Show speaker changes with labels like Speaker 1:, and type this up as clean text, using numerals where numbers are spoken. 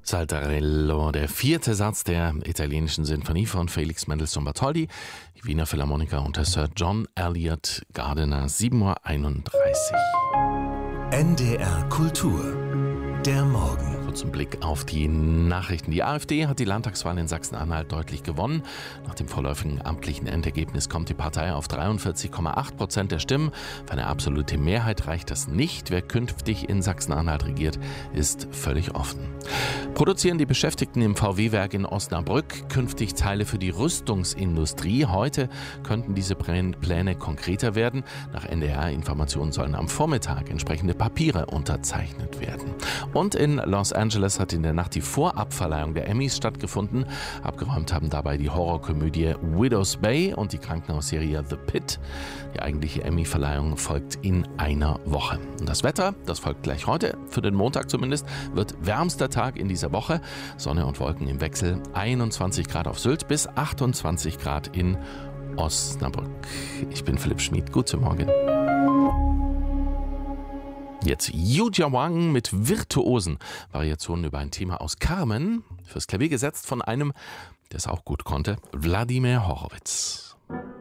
Speaker 1: Saltarello, der vierte Satz der italienischen Sinfonie von Felix Mendelssohn Bartholdy, die Wiener Philharmoniker unter Sir John Eliot Gardiner, 7:31 Uhr.
Speaker 2: NDR Kultur, der Morgen.
Speaker 1: Kurzen Blick auf die Nachrichten. Die AfD hat die Landtagswahl in Sachsen-Anhalt deutlich gewonnen. Nach dem vorläufigen amtlichen Endergebnis kommt die Partei auf 43,8% der Stimmen. Für eine absolute Mehrheit reicht das nicht. Wer künftig in Sachsen-Anhalt regiert, ist völlig offen. Produzieren die Beschäftigten im VW-Werk in Osnabrück künftig Teile für die Rüstungsindustrie? Heute könnten diese Pläne konkreter werden. Nach NDR-Informationen sollen am Vormittag entsprechende Papiere unterzeichnet werden. Und in Los Angeles hat in der Nacht die Vorabverleihung der Emmys stattgefunden. Abgeräumt haben dabei die Horrorkomödie Widow's Bay und die Krankenhausserie The Pit. Die eigentliche Emmy-Verleihung folgt in einer Woche. Und das Wetter, das folgt gleich heute, für den Montag zumindest, wird wärmster Tag in dieser Woche. Sonne und Wolken im Wechsel, 21 Grad auf Sylt bis 28 Grad in Osnabrück. Ich bin Philipp Schmid, guten Morgen. Jetzt Yuja Wang mit virtuosen Variationen über ein Thema aus Carmen, fürs Klavier gesetzt von einem, der es auch gut konnte, Wladimir Horowitz.